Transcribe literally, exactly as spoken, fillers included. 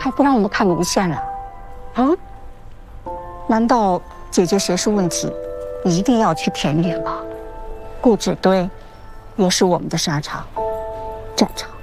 还不让我们看文献了？啊？难道解决学术问题一定要去田野吗？固执堆也是我们的沙场、战场。